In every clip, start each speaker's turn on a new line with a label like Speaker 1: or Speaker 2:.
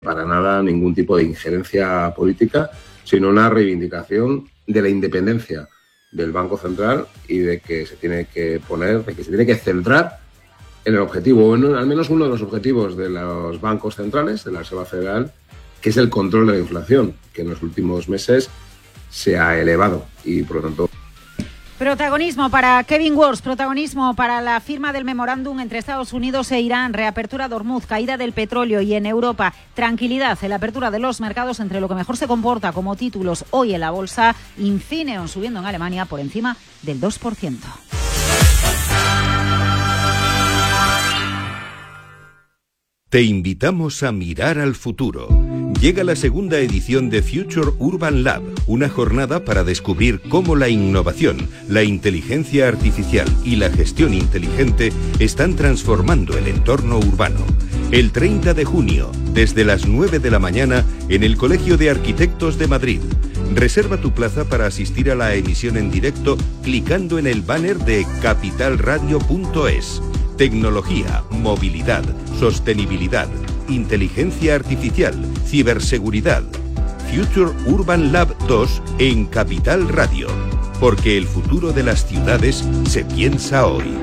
Speaker 1: para nada ningún tipo de injerencia política, sino una reivindicación de la independencia del Banco Central y de que se tiene que centrar en el objetivo, bueno, al menos uno de los objetivos de los bancos centrales, de la Reserva Federal, que es el control de la inflación, que en los últimos meses se ha elevado y, por lo tanto...
Speaker 2: Protagonismo para Kevin Warsh, protagonismo para la firma del memorándum entre Estados Unidos e Irán, reapertura de Hormuz, caída del petróleo y en Europa, tranquilidad en la apertura de los mercados entre lo que mejor se comporta como títulos hoy en la bolsa, Infineon subiendo en Alemania por encima del 2%.
Speaker 3: Te invitamos a mirar al futuro. Llega la segunda edición de Future Urban Lab, una jornada para descubrir cómo la innovación, la inteligencia artificial y la gestión inteligente están transformando el entorno urbano. El 30 de junio, desde las 9 de la mañana, en el Colegio de Arquitectos de Madrid. Reserva tu plaza para asistir a la emisión en directo clicando en el banner de capitalradio.es. Tecnología, movilidad, sostenibilidad, inteligencia artificial, ciberseguridad. Future Urban Lab 2 en Capital Radio. Porque el futuro de las ciudades se piensa hoy.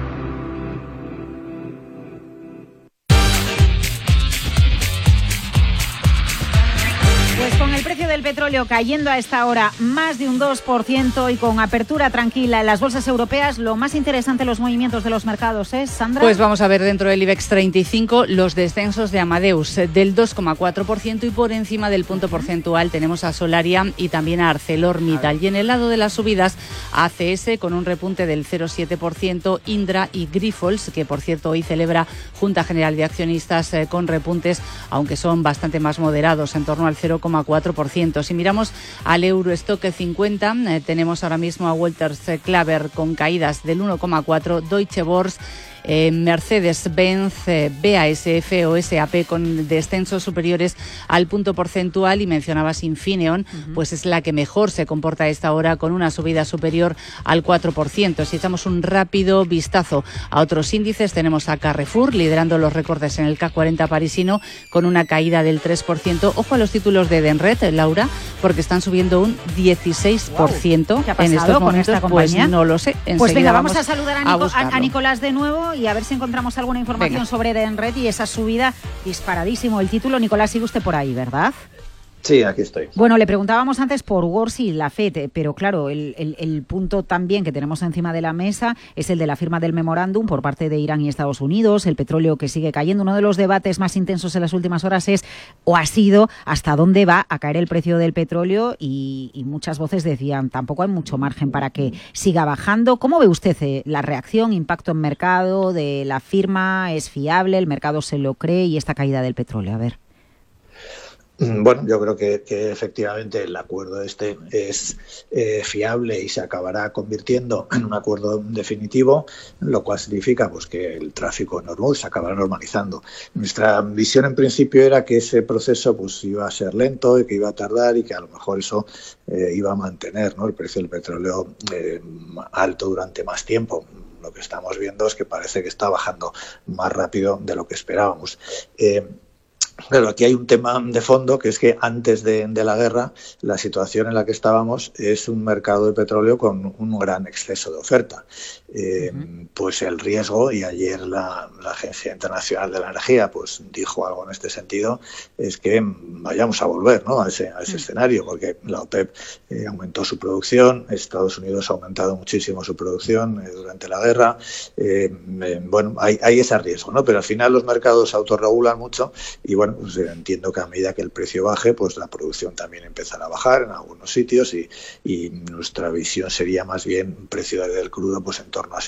Speaker 2: Con el precio del petróleo cayendo a esta hora más de un 2% y con apertura tranquila en las bolsas europeas, lo más interesante los movimientos de los mercados es, Sandra.
Speaker 4: Pues vamos a ver dentro del IBEX 35 los descensos de Amadeus del 2,4% y por encima del punto porcentual tenemos a Solaria y también a ArcelorMittal. Y en el lado de las subidas, ACS con un repunte del 0,7%, Indra y Grifols, que por cierto hoy celebra Junta General de Accionistas con repuntes, aunque son bastante más moderados, en torno al 0,4%. Si miramos al Eurostock 50, tenemos ahora mismo a Wolters Kluwer con caídas del 1,4%, Deutsche Börse, Mercedes-Benz, BASF o SAP con descensos superiores al punto porcentual, y mencionabas Infineon, pues es la que mejor se comporta a esta hora con una subida superior al 4%. Si echamos un rápido vistazo a otros índices, tenemos a Carrefour liderando los recortes en el CAC 40 parisino con una caída del 3%. Ojo a los títulos de Edenred, Laura, porque están subiendo un 16%. Wow.
Speaker 2: ¿Qué ha pasado
Speaker 4: en estos momentos,
Speaker 2: con esta compañía?
Speaker 4: Pues no lo sé.
Speaker 2: Pues venga, vamos a saludar a Nicolás de nuevo
Speaker 4: nuevo y
Speaker 2: a ver si encontramos alguna información
Speaker 4: Venga.
Speaker 2: sobre Edenred y esa subida. Disparadísimo el título. Nicolás, sigue usted por ahí, ¿verdad?
Speaker 5: Sí, aquí estoy.
Speaker 2: Bueno, le preguntábamos antes por Warsh y la FED, pero claro, el punto también que tenemos encima de la mesa es el de la firma del memorándum por parte de Irán y Estados Unidos, el petróleo que sigue cayendo. Uno de los debates más intensos en las últimas horas es, o ha sido, hasta dónde va a caer el precio del petróleo y muchas voces decían, tampoco hay mucho margen para que siga bajando. ¿Cómo ve usted la reacción, impacto en mercado de la firma? ¿Es fiable? ¿El mercado se lo cree? Y esta caída del petróleo, a ver.
Speaker 5: Bueno, yo creo que efectivamente el acuerdo este es fiable y se acabará convirtiendo en un acuerdo definitivo, lo cual significa pues que el tráfico en Hormuz se acabará normalizando. Nuestra visión en principio era que ese proceso pues iba a ser lento y que iba a tardar y que a lo mejor eso iba a mantener, ¿no?, el precio del petróleo alto durante más tiempo. Lo que estamos viendo es que parece que está bajando más rápido de lo que esperábamos. Claro, aquí hay un tema de fondo, que es que antes de la guerra, la situación en la que estábamos es un mercado de petróleo con un gran exceso de oferta. Pues el riesgo, y ayer la Agencia Internacional de la Energía pues dijo algo en este sentido, es que vayamos a volver, ¿no?, a ese escenario, porque la OPEP aumentó su producción, Estados Unidos ha aumentado muchísimo su producción durante la guerra. Bueno, hay ese riesgo, ¿no? Pero al final los mercados se autorregulan mucho y bueno, pues entiendo que a medida que el precio baje, pues la producción también empezará a bajar en algunos sitios y nuestra visión sería más bien un precio del crudo pues en torno a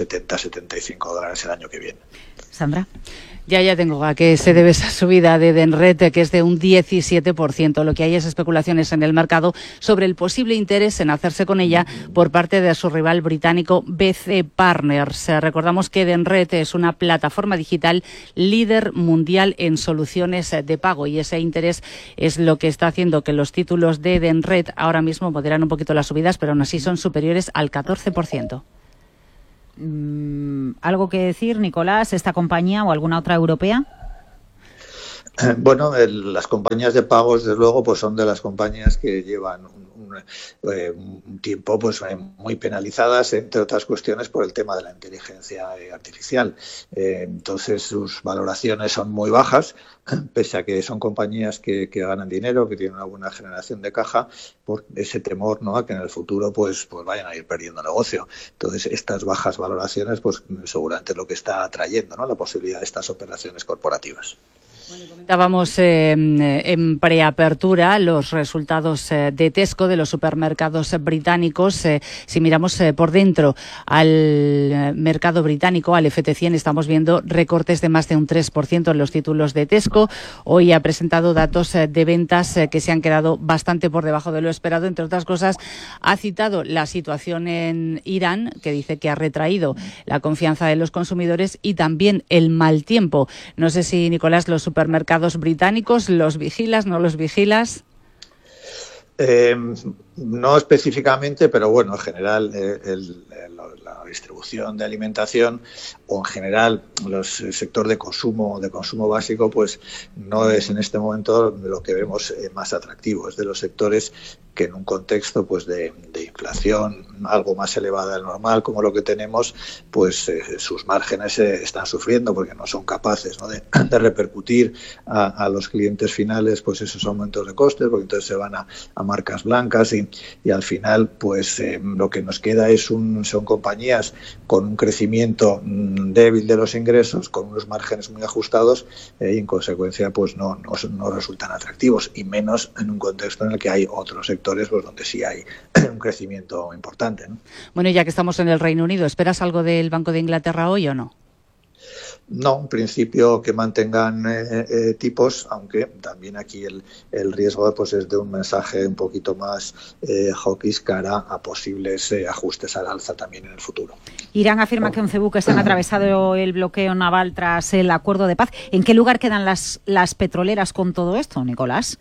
Speaker 5: $70-75 el año que viene.
Speaker 2: Sandra.
Speaker 4: Ya tengo a qué se debe esa subida de Edenred, que es de un 17%. Lo que hay es especulaciones en el mercado sobre el posible interés en hacerse con ella por parte de su rival británico BC Partners. Recordamos que Edenred es una plataforma digital líder mundial en soluciones de pago y ese interés es lo que está haciendo que los títulos de Edenred ahora mismo moderan un poquito las subidas, pero aún así son superiores al 14%.
Speaker 2: ¿Algo que decir, Nicolás, esta compañía o alguna otra europea?
Speaker 5: Bueno, las compañías de pagos, desde luego, pues son de las compañías que llevan un tiempo pues muy penalizadas, entre otras cuestiones, por el tema de la inteligencia artificial. Entonces, sus valoraciones son muy bajas, pese a que son compañías que ganan dinero, que tienen una buena generación de caja, por ese temor, ¿no?, a que en el futuro pues vayan a ir perdiendo negocio. Entonces, estas bajas valoraciones, pues seguramente es lo que está atrayendo, ¿no?, la posibilidad de estas operaciones corporativas.
Speaker 4: Bueno, comentábamos en preapertura los resultados de Tesco, de los supermercados británicos. Si miramos por dentro al mercado británico, al FT100, estamos viendo recortes de más de un 3% en los títulos de Tesco. Hoy ha presentado datos de ventas que se han quedado bastante por debajo de lo esperado. Entre otras cosas, ha citado la situación en Irán, que dice que ha retraído la confianza de los consumidores, y también el mal tiempo. No sé si, Nicolás, los supermercados británicos, ¿los vigilas, no los vigilas?
Speaker 5: No específicamente, pero bueno, en general la distribución de alimentación, o en general el sector de consumo básico, pues no es en este momento lo que vemos más atractivo. Es de los sectores que en un contexto pues de inflación algo más elevada del normal, como lo que tenemos, pues sus márgenes están sufriendo porque no son capaces, ¿no?, de repercutir a los clientes finales pues esos aumentos de costes, porque entonces se van a marcas blancas y al final pues lo que nos queda son compañías con un crecimiento débil de los ingresos, con unos márgenes muy ajustados, y en consecuencia pues no resultan atractivos, y menos en un contexto en el que hay otros sectores pues donde sí hay un crecimiento importante, ¿no?
Speaker 4: Bueno, ya que estamos en el Reino Unido, ¿esperas algo del Banco de Inglaterra hoy o no?
Speaker 5: No, en principio que mantengan tipos, aunque también aquí el riesgo pues es de un mensaje un poquito más hawkish cara a posibles ajustes al alza también en el futuro.
Speaker 2: Irán afirma que 11 buques han atravesado el bloqueo naval tras el acuerdo de paz. ¿En qué lugar quedan las petroleras con todo esto, Nicolás?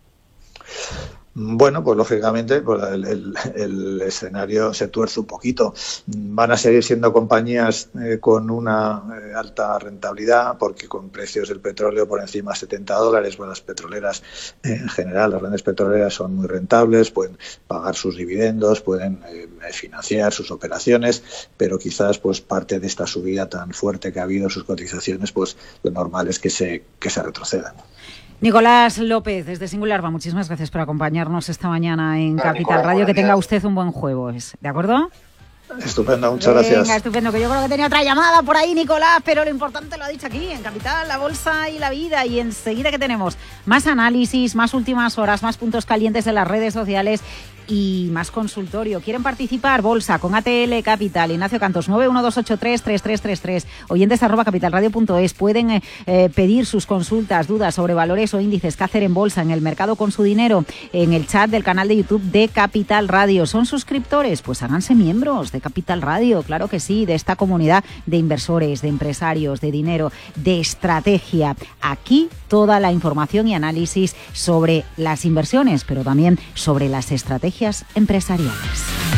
Speaker 5: Bueno, pues lógicamente pues el escenario se tuerce un poquito. Van a seguir siendo compañías con una alta rentabilidad, porque con precios del petróleo por encima de $70, pues las petroleras en general, las grandes petroleras son muy rentables, pueden pagar sus dividendos, pueden financiar sus operaciones, pero quizás pues parte de esta subida tan fuerte que ha habido en sus cotizaciones, pues lo normal es que se retrocedan.
Speaker 2: Nicolás López, desde Singularva, muchísimas gracias por acompañarnos esta mañana en Capital Radio. Que tenga usted un buen jueves, ¿de acuerdo?
Speaker 5: Estupendo, muchas gracias.
Speaker 2: Venga, estupendo, que yo creo que tenía otra llamada por ahí, Nicolás, pero lo importante lo ha dicho aquí, en Capital, la bolsa y la vida. Y enseguida que tenemos más análisis, más últimas horas, más puntos calientes en las redes sociales y más consultorio. ¿Quieren participar? Bolsa con ATL Capital. Ignacio Cantos, 912833333. Oyentes @capitalradio.es. Pueden pedir sus consultas, dudas sobre valores o índices, qué hacer en bolsa, en el mercado con su dinero, en el chat del canal de YouTube de Capital Radio. ¿Son suscriptores? Pues háganse miembros de Capital Radio, claro que sí, de esta comunidad de inversores, de empresarios, de dinero, de estrategia. Aquí toda la información y análisis sobre las inversiones, pero también sobre las estrategias empresariales.